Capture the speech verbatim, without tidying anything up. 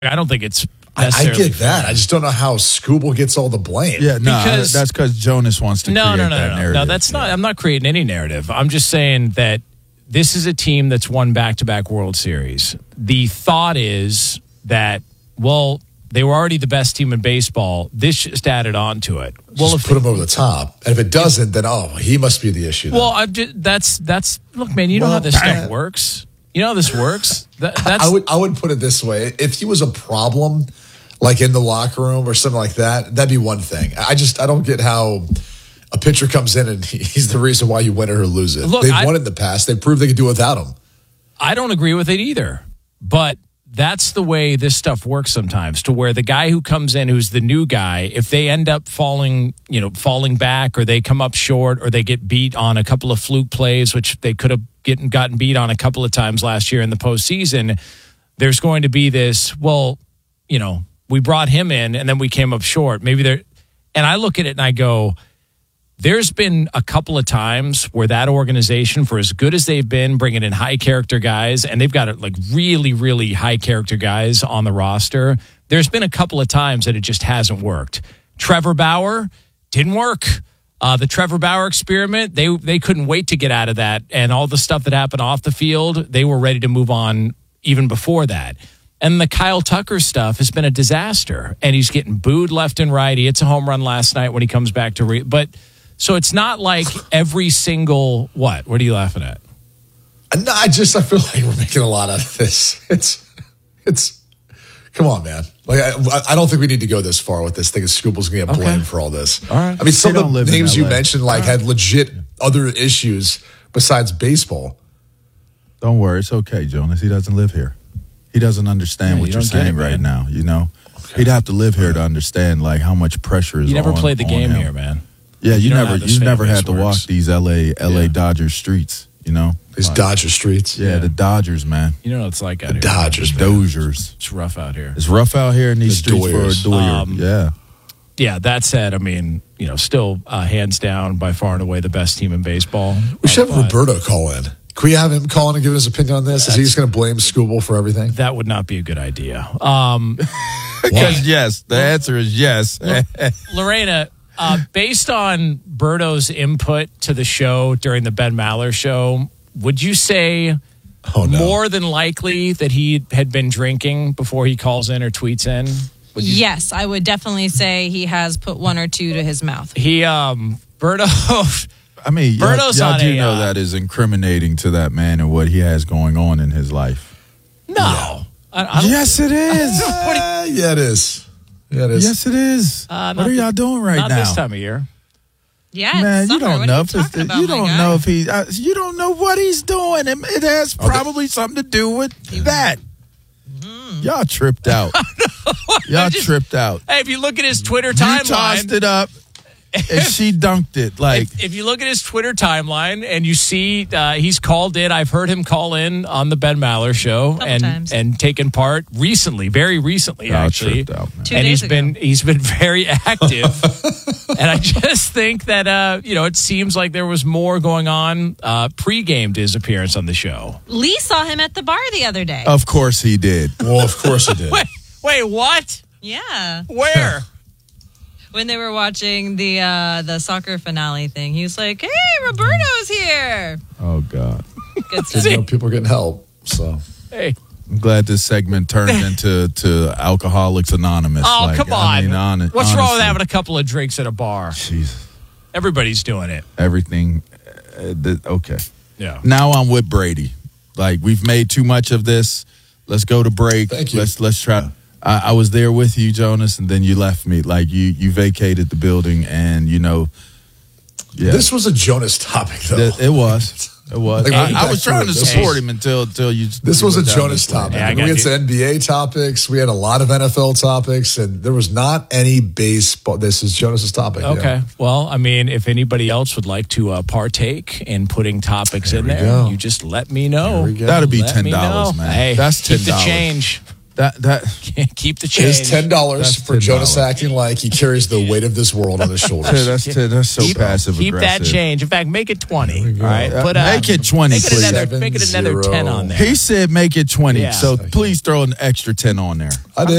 I don't think it's I, I necessarily get that. I just don't know how Scooble gets all the blame. Yeah, no, Because- that's because Jonas wants to no, create no, no, that no, no, narrative. no. That's not. I'm not creating any narrative. I'm just saying that this is a team that's won back-to-back World Series. The thought is that, well, they were already the best team in baseball. This just added on to it. Well, Well, just if put him over the top. And if it doesn't, then, oh, he must be the issue. Then. well, I'm just, that's that's. Look, man, you know Well, how this stuff that- works. You know how this works. That, that's I would I would put it this way. If he was a problem, like in the locker room or something like that, that'd be one thing. I just, I don't get how a pitcher comes in and he- he's the reason why you win it or lose it. Look, They've I- won it in the past. They proved they could do it without him. I don't agree with it either. But that's the way this stuff works sometimes, to where the guy who comes in, who's the new guy, if they end up falling, you know, falling back, or they come up short, or they get beat on a couple of fluke plays, which they could have getting, gotten beat on a couple of times last year in the postseason, there's going to be this, well, you know, we brought him in and then we came up short. Maybe there, and I look at it and I go, there's been a couple of times where that organization, for as good as they've been, bringing in high character guys, and they've got like really, really high character guys on the roster, there's been a couple of times that it just hasn't worked. Trevor Bauer didn't work. Uh, the Trevor Bauer experiment, they they couldn't wait to get out of that, and all the stuff that happened off the field, they were ready to move on even before that. And the Kyle Tucker stuff has been a disaster, and he's getting booed left and right. He hits a home run last night when he comes back to re- but. So it's not like every single, what? What are you laughing at? No, I just, I feel like we're making a lot out of this. It's, it's, come on, man. Like, I, I don't think we need to go this far with this thing. Scooble's going to get blamed for all this. All right. I mean, some They of don't the live in names you L A. mentioned, like, had legit other issues besides baseball. Don't worry, it's okay, Jonas. He doesn't live here. He doesn't understand Yeah, what you you're don't get saying it, right man. now. You know, he'd have to live here to understand like how much pressure is. You never on, played the on game him. here, man. Yeah, you, You don't know never, how this you fan never base had to walk works. these L A L A Yeah. Dodgers streets. You know, These Dodger streets. yeah, the Dodgers, man, You know what it's like out The here. Dodgers, man. Dozers. It's rough out here. It's rough out here in these The streets Doyers. for a Doyer. Um, yeah, Yeah, that said, I mean, you know, still uh, hands down by far and away the best team in baseball. We should have But Roberto call in. Can we have him call in and give his opinion on this? Is he just going to blame Scooble for everything? That would not be a good idea. Um, because yes, the answer is yes. Lorena, uh, based on Berto's input to the show during the Ben Maller show, would you say Oh, no. more than likely that he had been drinking before he calls in or tweets in? Would you- Yes, I would definitely say he has put one or two to his mouth. He, um, Berto, I mean, y'all, Berto's y'all on do a, know uh, that is incriminating to that man and what he has going on in his life. no. I, I don't, Yes, it is. Uh, yeah, it is. Yeah, it is. Yes, it is. Uh, not what are y'all doing right not now? this time of year. Yeah, it's Man, you summer. don't What know are if you it's talking the, about, you my don't guy? know if he uh, you don't know what he's doing. It, it has probably something to do with that. Y'all tripped out. Y'all just- tripped out. Hey, if you look at his Twitter You tossed timeline, it up, and she dunked it. Like if, if you look at his Twitter timeline and you see uh, he's called in, I've heard him call in on the Ben Maller show Couple and times. and taken part recently, very recently y'all actually. tripped out, man. Two and days he's been ago. he's been very active, and I just think that uh, you know it seems like there was more going on uh, pre-gamed his appearance on the show. Lee saw him at the bar the other day. Of course he did. Well, of course it did. Wait, wait, what? Yeah, Where? when they were watching the uh, the soccer finale thing, he was like, "Hey, Roberto's here." Oh God. Good stuff. You know, people are getting help. So Hey, I'm glad this segment turned into to Alcoholics Anonymous. oh Like, come I on! mean, hon- What's wrong with honestly. having a couple of drinks at a bar? Jesus. Everybody's doing it. Everything. Uh, th- okay. Yeah. Now I'm with Brady. Like we've made too much of this. Let's go to break. Thank you. Let's let's try. I, I was there with you, Jonas, and then you left me. Like you you vacated the building, and you know. Yeah, this was a Jonas topic, though. Th- it was. It was. Like, I, we'll I get was back to trying it. to This support was- him until until you. This you was a went down Jonas this lane. topic. Yeah, I I mean, got we had you. some N B A topics. We had a lot of N F L topics, and there was not any baseball. This is Jonas's topic. Okay. Yeah. Well, I mean, if anybody else would like to uh, partake in putting topics in we there, go. you just let me know. Here we go. That'd be Let ten me dollars, know. man. Hey, That's ten keep the dollars. change. That that Keep the change. It's ten dollars That's for Jonas ten dollars. acting like he carries the weight of this world on his shoulders. that's that's so keep, passive keep aggressive. that change. In fact, make it twenty. All go. right. Uh, Put, uh, make it twenty, Make it please. another, make it another Seven, ten zero. on there. He said make it twenty, Yeah. so please throw an extra ten on there. I did.